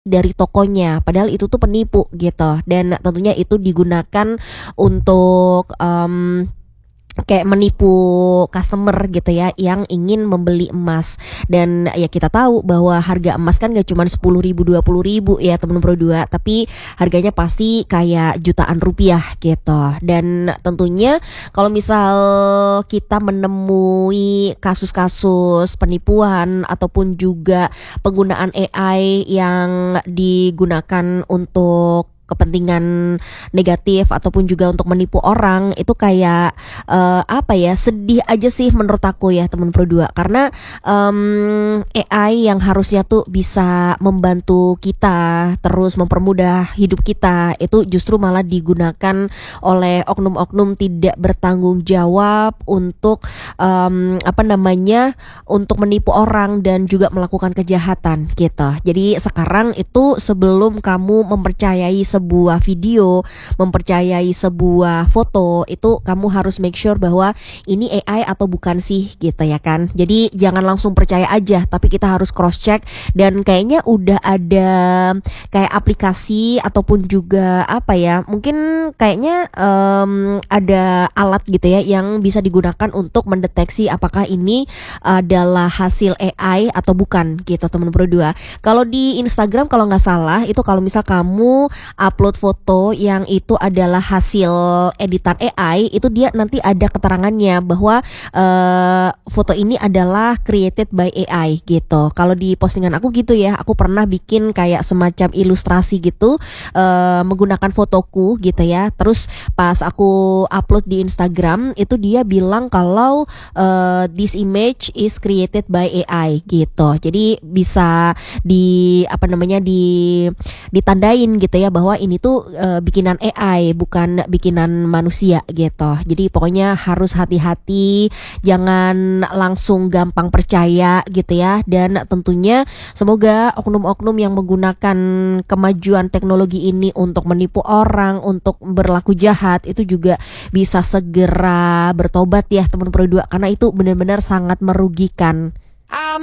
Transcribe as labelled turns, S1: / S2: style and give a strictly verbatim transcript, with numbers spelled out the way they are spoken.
S1: dari tokonya, padahal itu tuh penipu gitu. Dan tentunya itu digunakan untuk, mmm, kayak menipu customer gitu ya, yang ingin membeli emas. Dan ya kita tahu bahwa harga emas kan nggak cuman sepuluh ribu, dua puluh ribu ya teman Pro dua, tapi harganya pasti kayak jutaan rupiah gitu. Dan tentunya kalau misal kita menemui kasus-kasus penipuan ataupun juga penggunaan A I yang digunakan untuk kepentingan negatif ataupun juga untuk menipu orang, itu kayak, eee, apa ya, sedih aja sih menurut aku ya teman Pro dua. Karena, mmm, A I yang harusnya tuh bisa membantu kita, terus mempermudah hidup kita, itu justru malah digunakan oleh oknum-oknum tidak bertanggung jawab untuk, mmm, apa namanya, untuk menipu orang dan juga melakukan kejahatan gitu. Jadi sekarang itu sebelum kamu mempercayai sebuah video, mempercayai sebuah foto, itu kamu harus make sure bahwa ini A I atau bukan sih gitu ya kan. Jadi jangan langsung percaya aja, tapi kita harus cross check. Dan kayaknya udah ada kayak aplikasi ataupun juga apa ya, mungkin kayaknya um, ada alat gitu ya yang bisa digunakan untuk mendeteksi apakah ini adalah hasil A I atau bukan gitu teman Pro dua. Kalau di Instagram kalau nggak salah itu kalau misal kamu upload foto yang itu adalah hasil editan A I, itu dia nanti ada keterangannya bahwa uh, foto ini adalah created by A I gitu. Kalau di postingan aku gitu ya, aku pernah bikin kayak semacam ilustrasi gitu uh, menggunakan fotoku gitu ya. Terus pas aku upload di Instagram itu dia bilang kalau uh, this image is created by A I gitu. Jadi bisa di apa namanya di ditandain gitu ya bahwa ini tuh e, bikinan A I bukan bikinan manusia gitu. Jadi pokoknya harus hati-hati, jangan langsung gampang percaya gitu ya. Dan tentunya semoga oknum-oknum yang menggunakan kemajuan teknologi ini untuk menipu orang, untuk berlaku jahat itu juga bisa segera bertobat ya teman Pro dua, karena itu benar-benar sangat merugikan.